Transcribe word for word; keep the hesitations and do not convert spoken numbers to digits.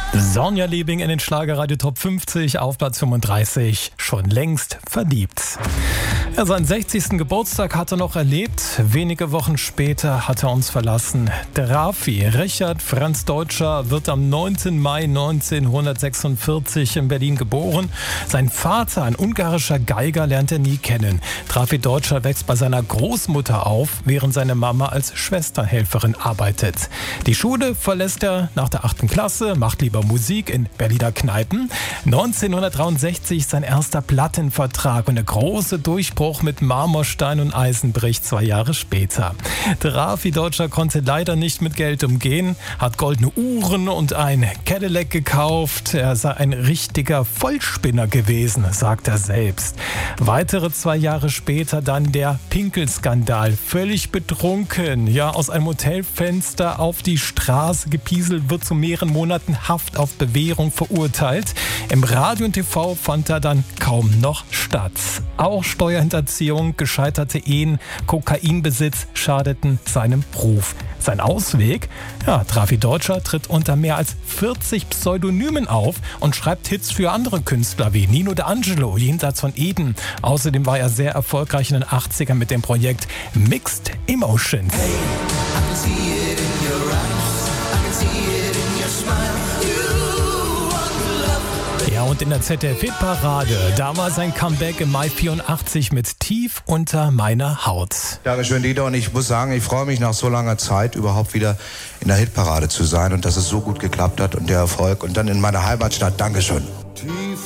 Sonja Liebing in den Schlagerradio Top fünfzig auf Platz fünfunddreißig, schon längst verliebt. Ja, seinen sechzigsten Geburtstag hat er noch erlebt. Wenige Wochen später hat er uns verlassen. Der Raffi Richard Franz Deutscher wird am neunten Mai neunzehnhundertsechsundvierzig in Berlin geboren. Sein Vater, ein ungarischer Geiger, lernt er nie kennen. Raffi Deutscher wächst bei seiner Großmutter auf, während seine Mama als Schwesterhelferin arbeitet. Die Schule verlässt er nach der achten Klasse, macht lieber Musik in Berliner Kneipen. neunzehnhundertdreiundsechzig sein erster Plattenvertrag und der große Durchbruch mit Marmorstein und Eisen bricht zwei Jahre später. Der Raffi Deutscher konnte leider nicht mit Geld umgehen, hat goldene Uhren und ein Cadillac gekauft. Er sei ein richtiger Vollspinner gewesen, sagt er selbst. Weitere zwei Jahre später dann der Pinkelskandal. Völlig betrunken, ja, aus einem Hotelfenster auf die Straße gepieselt, wird zu mehreren Monaten Haft auf Bewährung verurteilt. Im Radio und T V fand er dann kaum noch statt. Auch Steuerhinterziehung, gescheiterte Ehen, Kokainbesitz schadeten seinem Ruf. Sein Ausweg? Ja, Raffi Deutscher tritt unter mehr als vierzig Pseudonymen auf und schreibt Hits für andere Künstler wie Nino D'Angelo, Jenseits von Eden. Außerdem war er sehr erfolgreich in den achtzigern mit dem Projekt Mixed Emotions. Hey, I can see it in your eyes. I can see it in your smile. Ja, und in der Z D F-Hitparade, da war sein Comeback im Mai vierundachtzig mit Tief unter meiner Haut. Dankeschön, Dieter. Und ich muss sagen, ich freue mich nach so langer Zeit überhaupt wieder in der Hitparade zu sein und dass es so gut geklappt hat und der Erfolg. Und dann in meiner Heimatstadt. Dankeschön.